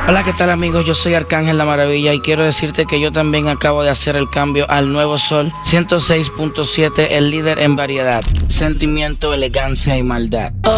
Hola, ¿qué tal amigos? Yo soy Arcángel La Maravilla y quiero decirte que yo también acabo de hacer el cambio al nuevo Sol 106.7, el líder en variedad, sentimiento, elegancia y maldad.